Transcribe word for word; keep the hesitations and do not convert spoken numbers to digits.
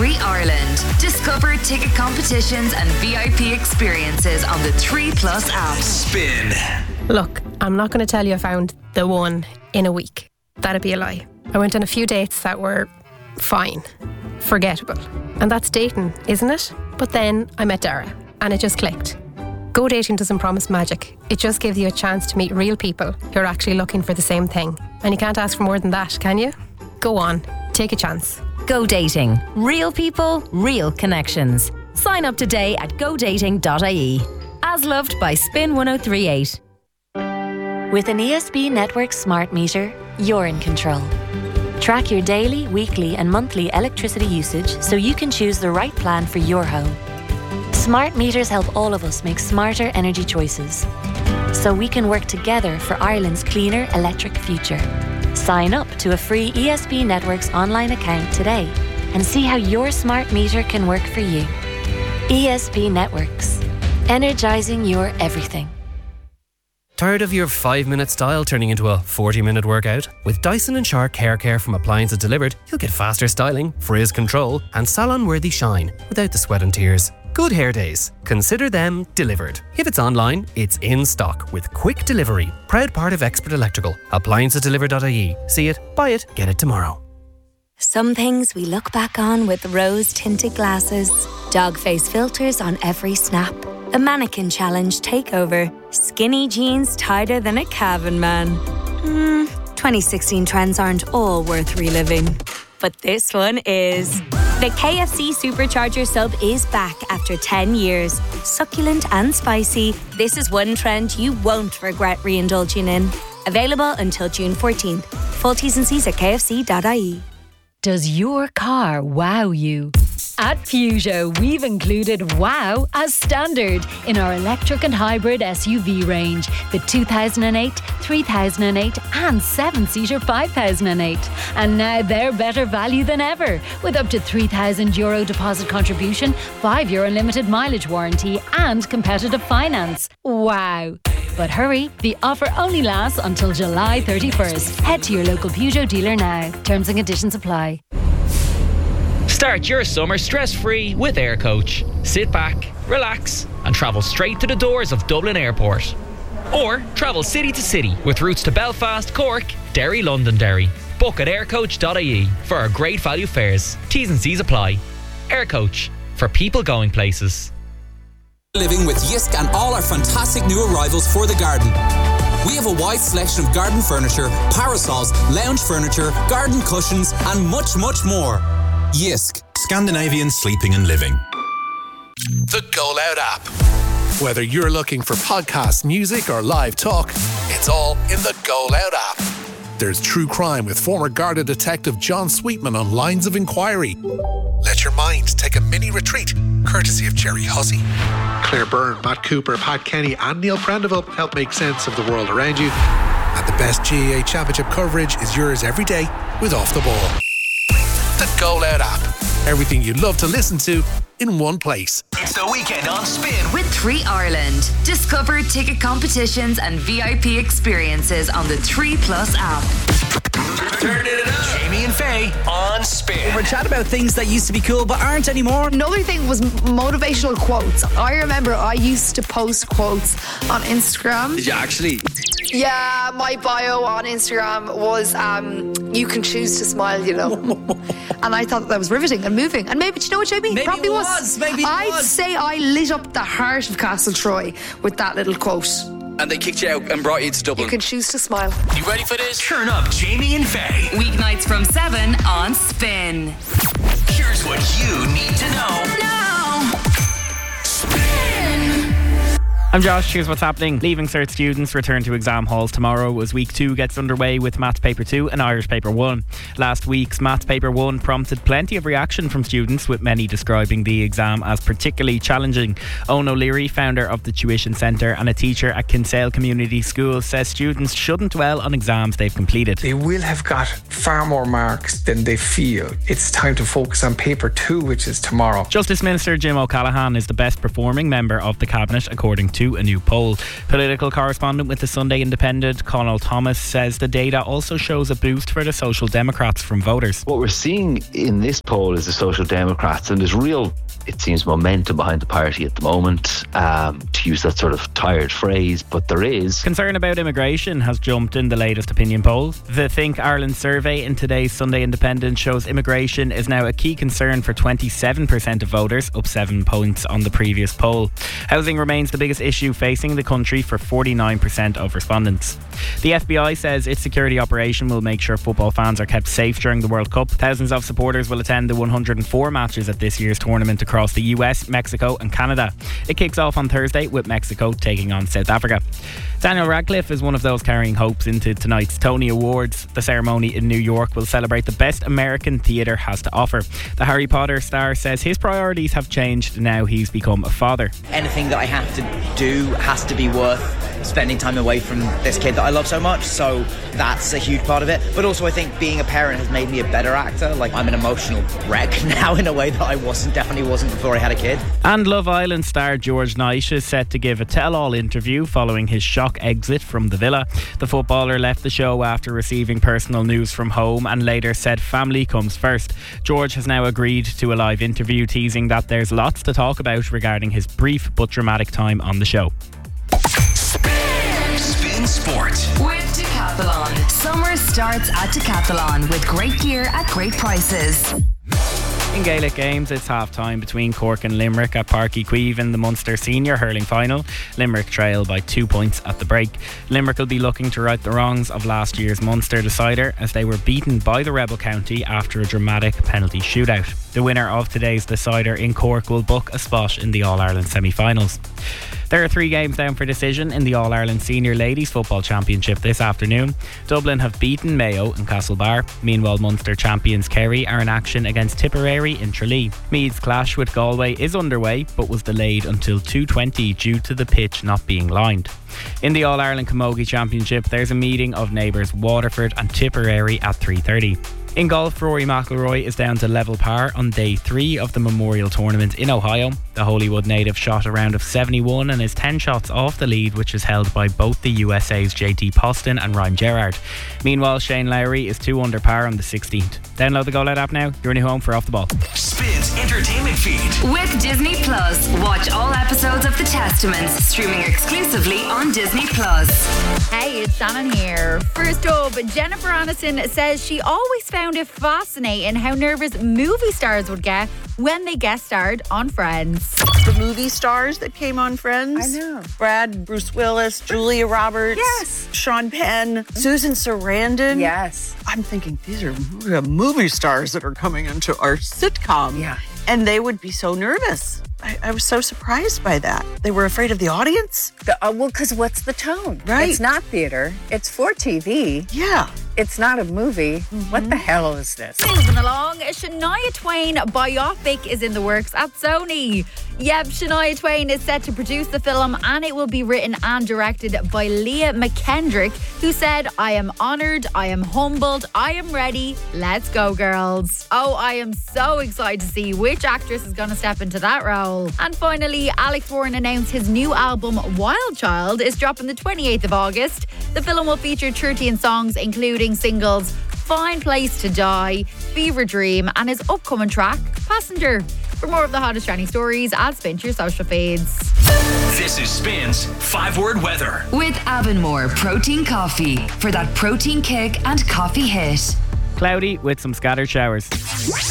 three Ireland. Discover ticket competitions and V I P experiences on the three Plus app. Spin. Look, I'm not going to tell you I found the one in a week. That'd be a lie. I went on a few dates that were fine, forgettable. And that's dating, isn't it? But then I met Dara and it just clicked. Go dating doesn't promise magic. It just gives you a chance to meet real people who are actually looking for the same thing. And you can't ask for more than that, can you? Go on, take a chance. Go dating. Real people, real connections. Sign up today at go dating dot I E. As loved by Spin one oh three eight. With an E S B Network smart meter, you're in control. Track your daily, weekly and monthly electricity usage so you can choose the right plan for your home. Smart meters help all of us make smarter energy choices, so we can work together for Ireland's cleaner electric future. Sign up to a free E S B Networks online account today and see how your smart meter can work for you. E S B Networks. Energising your everything. Tired of your five-minute style turning into a forty-minute workout? With Dyson and Shark Hair Care from Appliances Delivered, you'll get faster styling, frizz control and salon-worthy shine without the sweat and tears. Good hair days. Consider them delivered. If it's online, it's in stock with quick delivery. Proud part of Expert Electrical. appliances delivered dot I E. See it, buy it, get it tomorrow. Some things we look back on with rose-tinted glasses, dog face filters on every snap, a mannequin challenge takeover, skinny jeans tighter than a cabin man. Hmm, twenty sixteen trends aren't all worth reliving. But this one is. The K F C Supercharger sub is back after ten years. Succulent and spicy, this is one trend you won't regret re-indulging in. Available until June fourteenth. Full T's and C's at k f c dot I E. Does your car wow you? At Peugeot, we've included wow as standard in our electric and hybrid S U V range. The two thousand eight, three thousand eight and seven-seater five thousand eight. And now they're better value than ever, with up to three thousand euro deposit contribution, five year unlimited mileage warranty and competitive finance. Wow! But hurry, the offer only lasts until July thirty-first. Head to your local Peugeot dealer now. Terms and conditions apply. Start your summer stress-free with Air Coach. Sit back, relax and travel straight to the doors of Dublin Airport. Or travel city to city with routes to Belfast, Cork, Derry, Londonderry. Book at air coach dot I E for our great value fares. T's and C's apply. Air Coach, for people going places. Living with Yisk and all our fantastic new arrivals for the garden. We have a wide selection of garden furniture, parasols, lounge furniture, garden cushions and much, much more. Yisk. Scandinavian sleeping and living. The Go Loud app. Whether you're looking for podcasts, music or live talk, it's all in the Go Loud app. There's true crime with former Garda detective John Sweetman on Lines of Inquiry. Let your mind take a mini retreat, courtesy of Jerry Hussey. Claire Byrne, Matt Cooper, Pat Kenny and Neil Prendeville help make sense of the world around you. And the best G A A Championship coverage is yours every day with Off the Ball. The Go Loud app. Everything you love to listen to in one place. It's the weekend on Spin with three Ireland. Discover ticket competitions and V I P experiences on the three Plus app. Turn it up. Jamie and Faye on Spin. We're chatting about things that used to be cool but aren't anymore. Another thing was motivational quotes. I remember I used to post quotes on Instagram. Did you actually? Yeah, my bio on Instagram was um, you can choose to smile, you know. And I thought that was riveting and moving. And maybe, do you know what, Jamie? Maybe Probably it was. was. Maybe it I'd was. say I lit up the heart of Castle Troy with that little quote. And they kicked you out and brought you to Dublin. You can choose to smile. You ready for this? Turn up Jamie and Faye. Weeknights from seven on Spin. Here's what you need to know. Now. Spin. I'm Josh, here's what's happening. Leaving Cert students return to exam halls tomorrow as week two gets underway with Maths Paper two and Irish Paper one. Last week's Maths Paper one prompted plenty of reaction from students, with many describing the exam as particularly challenging. Owen O'Leary, founder of the Tuition Centre and a teacher at Kinsale Community School, says students shouldn't dwell on exams they've completed. They will have got far more marks than they feel. It's time to focus on Paper two, which is tomorrow. Justice Minister Jim O'Callaghan is the best performing member of the Cabinet, according to to a new poll. Political correspondent with the Sunday Independent, Conal Thomas, says the data also shows a boost for the Social Democrats from voters. What we're seeing in this poll is the Social Democrats, and there's real, it seems, momentum behind the party at the moment, um, to use that sort of tired phrase, but there is. Concern about immigration has jumped in the latest opinion poll. The Think Ireland survey in today's Sunday Independent shows immigration is now a key concern for twenty-seven percent of voters, up seven points on the previous poll. Housing remains the biggest issue facing the country for forty-nine percent of respondents. The F B I says its security operation will make sure football fans are kept safe during the World Cup. Thousands of supporters will attend the one hundred four matches at this year's tournament across the U S, Mexico and Canada. It kicks off on Thursday with Mexico taking on South Africa. Daniel Radcliffe is one of those carrying hopes into tonight's Tony Awards. The ceremony in New York will celebrate the best American theatre has to offer. The Harry Potter star says his priorities have changed now he's become a father. Anything that I have to do has to be worth spending time away from this kid that I love so much, so that's a huge part of it. But also I think being a parent has made me a better actor. Like, I'm an emotional wreck now in a way that I wasn't, definitely wasn't before I had a kid. And Love Island star George Knight is set to give a tell-all interview following his shock exit from the villa. The footballer left the show after receiving personal news from home and later said family comes first. George has now agreed to a live interview, teasing that there's lots to talk about regarding his brief but dramatic time on the show. Spin Sport with Decathlon. Summer starts at Decathlon with great gear at great prices. In Gaelic games, it's half-time between Cork and Limerick at Páirc Uí Chaoimh in the Munster Senior Hurling Final. Limerick trail by two points at the break. Limerick will be looking to right the wrongs of last year's Munster decider as they were beaten by the Rebel County after a dramatic penalty shootout. The winner of today's decider in Cork will book a spot in the All-Ireland semi-finals. There are three games down for decision in the All-Ireland Senior Ladies Football Championship this afternoon. Dublin have beaten Mayo and Castlebar. Meanwhile, Munster champions Kerry are in action against Tipperary in Tralee. Meath's clash with Galway is underway but was delayed until two twenty due to the pitch not being lined. In the All-Ireland Camogie Championship, there's a meeting of neighbours Waterford and Tipperary at three thirty. In golf, Rory McIlroy is down to level par on day three of the Memorial Tournament in Ohio. The Holywood native shot a round of seventy-one and is ten shots off the lead, which is held by both the U S A's J T Poston and Ryan Gerrard. Meanwhile, Shane Lowry is two under par on the sixteenth. Download the Go Loud app now. Your new home for Off the Ball. Spins entertainment feed with Disney Plus. Watch all episodes of The Testaments streaming exclusively on Disney Plus. Hey, it's Shannon here. First up, Jennifer Aniston says she always found it fascinating how nervous movie stars would get when they guest starred on Friends. The movie stars that came on Friends. I know. Brad, Bruce Willis, Julia Roberts. Yes. Sean Penn, Susan Sarandon. Yes. I'm thinking these are movie stars that are coming into our sitcom. Yeah. And they would be so nervous. I, I was so surprised by that. They were afraid of the audience. The, uh, well, because what's the tone? Right. It's not theater. It's for T V. Yeah. It's not a movie. Mm-hmm. What the hell is this? Moving along, Shania Twain biopic is in the works at Sony. Yep, Shania Twain is set to produce the film and it will be written and directed by Leah McKendrick, who said, "I am honoured, I am humbled, I am ready, let's go girls." Oh, I am so excited to see which actress is going to step into that role. And finally, Alex Warren announced his new album, Wild Child, is dropping the twenty-eighth of August. The film will feature thirteen songs, including singles Fine Place to Die, Fever Dream, and his upcoming track, Passenger. For more of the hottest trending stories, add Spin to your social feeds. This is Spin's five-word weather. With Avonmore Protein Coffee for that protein kick and coffee hit. Cloudy with some scattered showers.